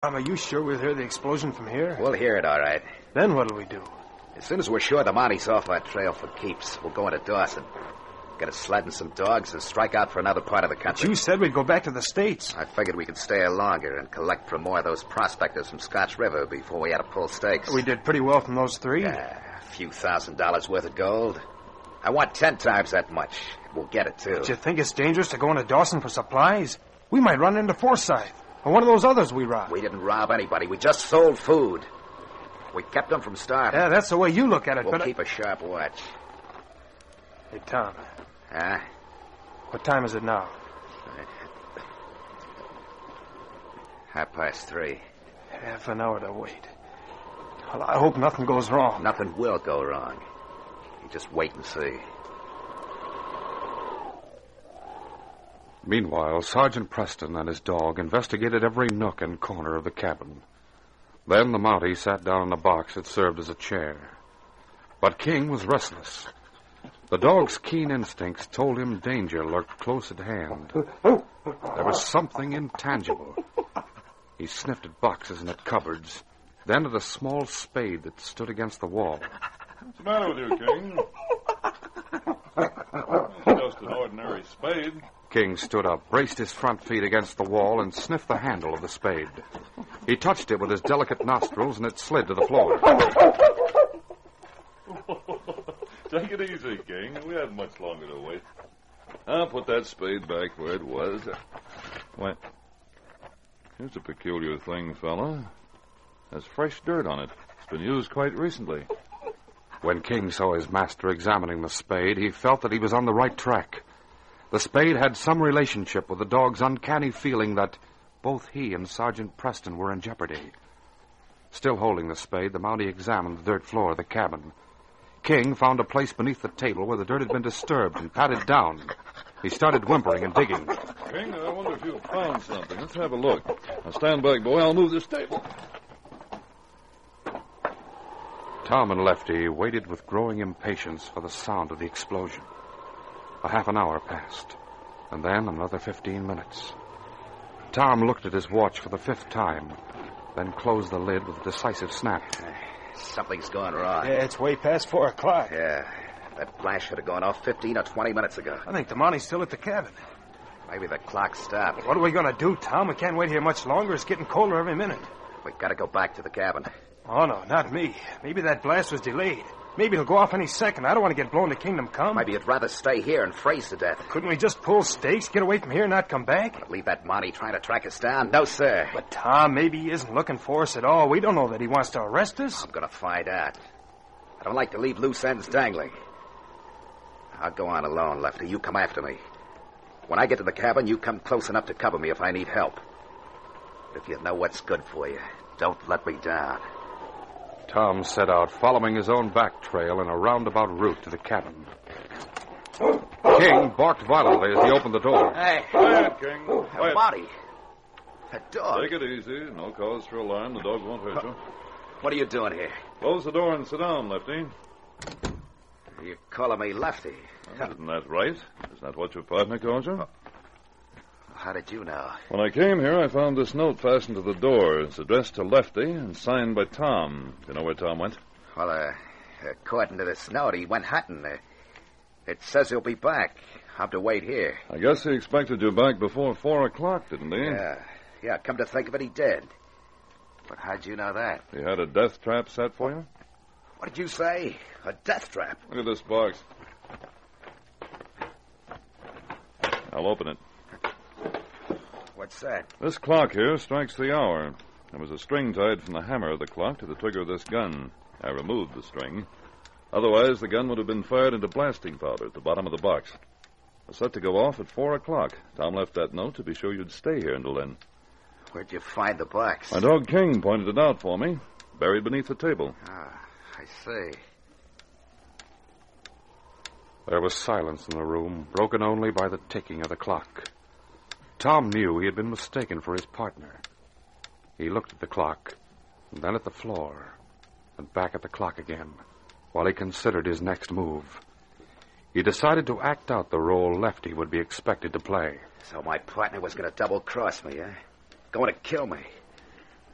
Are you sure we'll hear the explosion from here? We'll hear it, all right. Then what'll we do? As soon as we're sure the Mounties off our trail for keeps, we'll go into Dawson. Get a sled and some dogs and strike out for another part of the country. But you said we'd go back to the States. I figured we could stay here longer and collect from more of those prospectors from Scotch River before we had to pull stakes. We did pretty well from those three. Yeah, a few $1,000s worth of gold. I want 10 times that much. We'll get it, too. But you think it's dangerous to go into Dawson for supplies? We might run into Forsyth or one of those others we robbed. We didn't rob anybody. We just sold food. We kept them from starving. Yeah, that's the way you look at it, We'll but... keep a sharp watch. Hey, Tom. Huh? What time is it now? 3:30. Half an hour to wait. Well, I hope nothing goes wrong. Nothing will go wrong. You just wait and see. Meanwhile, Sergeant Preston and his dog investigated every nook and corner of the cabin. Then the Mountie sat down in a box that served as a chair. But King was restless. The dog's keen instincts told him danger lurked close at hand. There was something intangible. He sniffed at boxes and at cupboards, then at a small spade that stood against the wall. What's the matter with you, King? It's just an ordinary spade. King stood up, braced his front feet against the wall, and sniffed the handle of the spade. He touched it with his delicate nostrils, and it slid to the floor. Take it easy, King. We haven't much longer to wait. I'll put that spade back where it was. Why, here's a peculiar thing, fella. There's fresh dirt on it. It's been used quite recently. When King saw his master examining the spade, he felt that he was on the right track. The spade had some relationship with the dog's uncanny feeling that both he and Sergeant Preston were in jeopardy. Still holding the spade, the Mountie examined the dirt floor of the cabin. King found a place beneath the table where the dirt had been disturbed and patted down. He started whimpering and digging. King, I wonder if you found something. Let's have a look. Now stand back, boy. I'll move this table. Tom and Lefty waited with growing impatience for the sound of the explosion. A half an hour passed, and then another 15 minutes. Tom looked at his watch for the 5th time, then closed the lid with a decisive snap. Something's gone wrong. Yeah, it's way past 4 o'clock. Yeah, that flash should have gone off 15 or 20 minutes ago. I think the Montie's still at the cabin. Maybe the clock stopped. What are we going to do, Tom? We can't wait here much longer. It's getting colder every minute. We've got to go back to the cabin. Oh, no, not me. Maybe that blast was delayed. Maybe it'll go off any second. I don't want to get blown to Kingdom Come. Maybe you'd rather stay here and freeze to death. Couldn't we just pull stakes, get away from here, and not come back? Leave that Monty trying to track us down? No, sir. But, Tom, maybe he isn't looking for us at all. We don't know that he wants to arrest us. I'm going to find out. I don't like to leave loose ends dangling. I'll go on alone, Lefty. You come after me. When I get to the cabin, you come close enough to cover me if I need help. If you know what's good for you, don't let me down. Tom set out, following his own back trail in a roundabout route to the cabin. King barked violently as he opened the door. Hey. Quiet, King. Quiet. Monty. That dog. Take it easy. No cause for alarm. The dog won't hurt you. What are you doing here? Close the door and sit down, Lefty. You're calling me Lefty. Isn't that right? Isn't that what your partner calls you? How did you know? When I came here, I found this note fastened to the door. It's addressed to Lefty and signed by Tom. Do you know where Tom went? Well, according to this note, he went hunting. It says he'll be back. I'll have to wait here. I guess he expected you back before 4 o'clock, didn't he? Yeah, come to think of it, he did. But how'd you know that? He had a death trap set for you? What did you say? A death trap? Look at this box. I'll open it. What's that? This clock here strikes the hour. There was a string tied from the hammer of the clock to the trigger of this gun. I removed the string. Otherwise, the gun would have been fired into blasting powder at the bottom of the box. It was set to go off at 4 o'clock. Tom left that note to be sure you'd stay here until then. Where'd you find the box? My dog King pointed it out for me. Buried beneath the table. Ah, I see. There was silence in the room, broken only by the ticking of the clock. Tom knew he had been mistaken for his partner. He looked at the clock, and then at the floor, and back at the clock again, while he considered his next move. He decided to act out the role Lefty would be expected to play. So my partner was going to double-cross me, eh? Going to kill me.